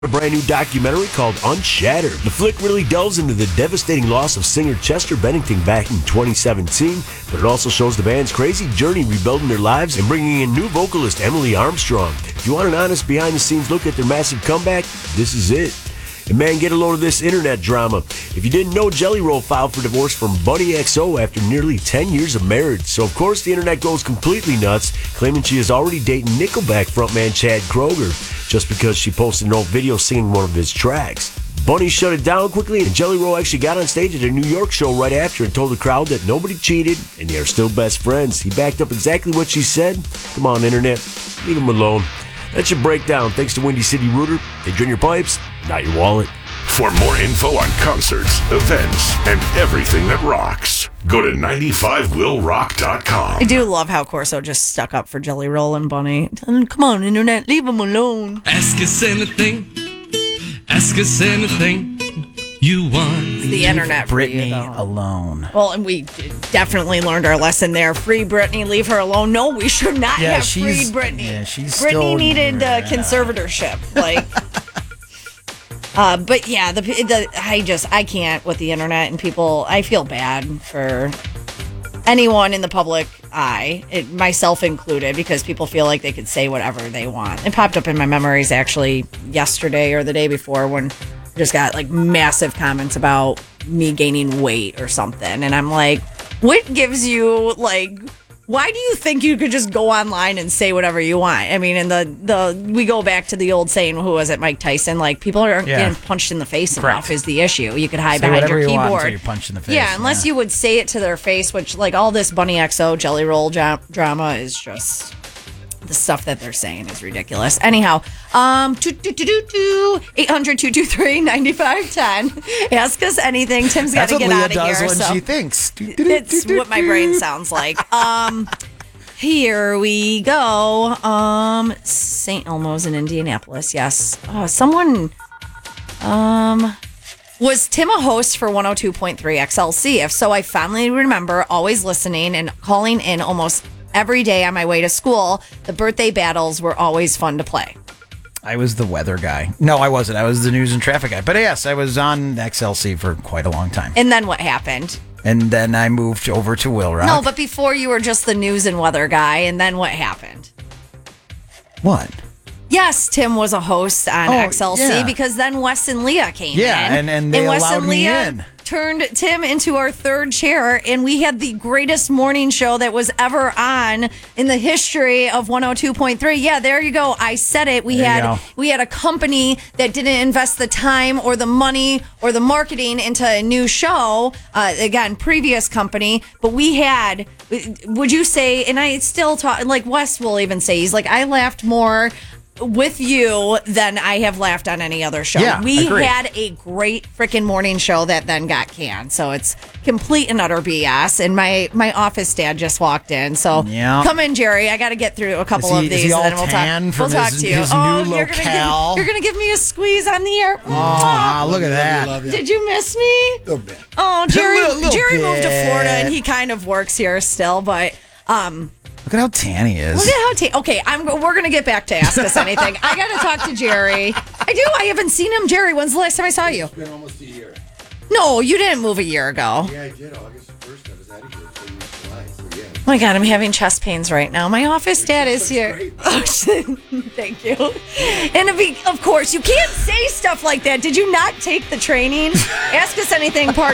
A brand new documentary called Unshattered. The flick really delves into the devastating loss of singer Chester Bennington back in 2017, but it also shows the band's crazy journey rebuilding their lives and bringing in new vocalist Emily Armstrong. If you want an honest behind-the-scenes look at their massive comeback, this is it. And man, get a load of this internet drama. If you didn't know, Jelly Roll filed for divorce from Bunny XO after nearly 10 years of marriage. So of course the internet goes completely nuts, claiming she is already dating Nickelback frontman Chad Kroeger, just because she posted an old video singing one of his tracks. Bunny shut it down quickly, and Jelly Roll actually got on stage at a New York show right after and told the crowd that nobody cheated and they are still best friends. He backed up exactly what she said. Come on, internet, leave him alone. That's your breakdown. Thanks to Windy City Rooter. They drain your pipes, not your wallet. For more info on concerts, events, and everything that rocks, go to 95willrock.com. I do love how Corso just stuck up for Jelly Roll and Bunny. Come on, internet, leave them alone. Ask us anything you want. The internet for Britney you, though. alone. Well, and we definitely learned our lesson there. Free Britney, leave her alone. No, we should not have freed Britney. Yeah, she's Britney still needed conservatorship. Like, but yeah, I can't with the internet and people. I feel bad for anyone in the public eye, myself included, because people feel like they could say whatever they want. It popped up in my memories actually yesterday or the day before when I just got like massive comments about me gaining weight or something. And I'm like, what gives you like, why do you think you could just go online and say whatever you want? I mean, and we go back to the old saying, who was it, Mike Tyson? Like, people aren't getting punched in the face enough is the issue. You could hide behind your keyboard. Want until you're punched in the face. Yeah, unless you would say it to their face, which, like, all this Bunny XO Jelly Roll drama is just... The stuff that they're saying is ridiculous. Anyhow, 800-223-9510. Ask us anything. Tim's got to get out of here. That's what Leah does when so she thinks. it's what my brain sounds like. Here we go. St. Elmo's in Indianapolis. Yes. Someone. Was Tim a host for 102.3 XLC? If so, I finally remember always listening and calling in almost every day on my way to school. The birthday battles were always fun to play. I was the weather guy. No, I wasn't. I was the news and traffic guy. But yes, I was on XLC for quite a long time. And then what happened? And then I moved over to Will Rock. No, but before you were just the news and weather guy. And then what happened? What? Yes, Tim was a host on XLC because then Wes and Leah came in. Yeah, and they Wes allowed and me Leah in. Turned Tim into our third chair, and we had the greatest morning show that was ever on in the history of 102.3. Yeah, there you go. I said it. We had a company that didn't invest the time or the money or the marketing into a new show. Again, previous company, but we had. Would you say? And I still talk like Wes will even say he's like, I laughed more with you than I have laughed on any other show. Yeah, we agreed. had a great freaking morning show that then got canned. So it's complete and utter BS. And my office dad just walked in. So come in, Jerry. I got to get through a couple of these, and then we'll talk. We'll talk to you. His new locale. You're gonna give me a squeeze on the air. Oh, look at that! Did you miss me? A little bit. Oh, Jerry. Little Jerry bit. moved to Florida, and he kind of works here still, but. Look at how tan he is. Look at how okay, we're going to get back to Ask Us Anything. I got to talk to Jerry. I do. I haven't seen him. Jerry, when's the last time I saw you? It's been almost a year. No, you didn't move a year ago. Yeah, I did. August 1st, I was out of here. So it was July. So yeah. Oh my God, I'm having chest pains right now. My office dad is here. Oh, thank you. And of course, you can't say stuff like that. Did you not take the training? Ask Us Anything part